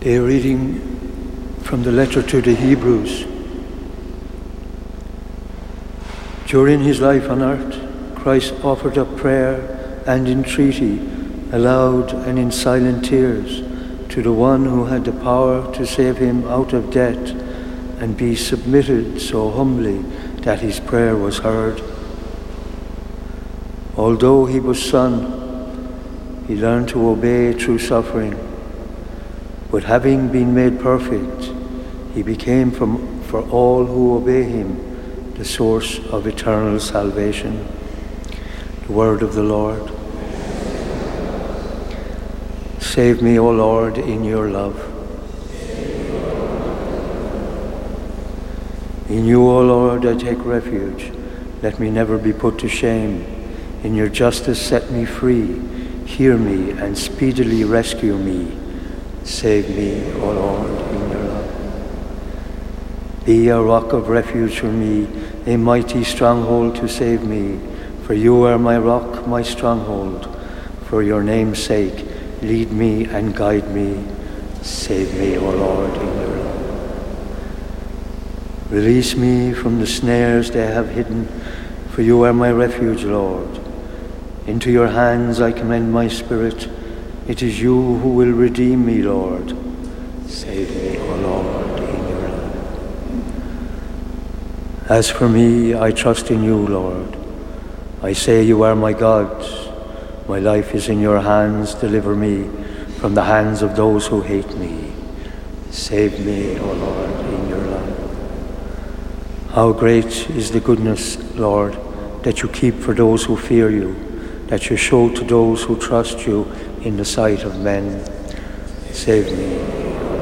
A reading from the letter to the Hebrews. During his life on earth, Christ offered up prayer and entreaty, aloud and in silent tears, to the one who had the power to save him out of death, and be submitted so humbly that his prayer was heard. Although he was Son, he learned to obey through suffering. But having been made perfect, he became for all who obey him the source of eternal salvation. The word of the Lord. Save me, O Lord, in your love. In you, O Lord, I take refuge. Let me never be put to shame. In your justice set me free. Hear me and speedily rescue me. Save me, O Lord, in your love. Be a rock of refuge for me, a mighty stronghold to save me. For you are my rock, my stronghold. For your name's sake, lead me and guide me. Save me, O Lord, in your love. Release me from the snares they have hidden, for you are my refuge, Lord. Into your hands I commend my spirit. It is you who will redeem me, Lord. Save me, O Lord, in your love. As for me, I trust in you, Lord. I say you are my God. My life is in your hands. Deliver me from the hands of those who hate me. Save me, O Lord, in your love. How great is the goodness, Lord, that you keep for those who fear you, that you show to those who trust you in the sight of men. Save me,